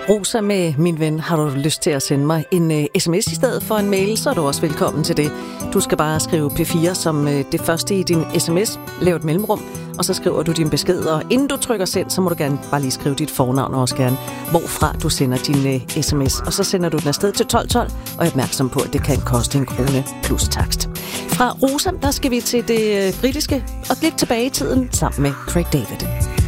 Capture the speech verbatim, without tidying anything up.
Rosa med min ven, har du lyst til at sende mig en uh, sms i stedet for en mail, så er du også velkommen til det. Du skal bare skrive P fire som uh, det første i din sms, lav et mellemrum, og så skriver du din besked, og inden du trykker send, så må du gerne bare lige skrive dit fornavn og også gerne, hvorfra du sender din uh, sms. Og så sender du den afsted til tolv tolv, og er opmærksom på, at det kan koste en krone plus takst. Fra Rosa, der skal vi til det uh, britiske, og lidt tilbage i tiden sammen med Craig David.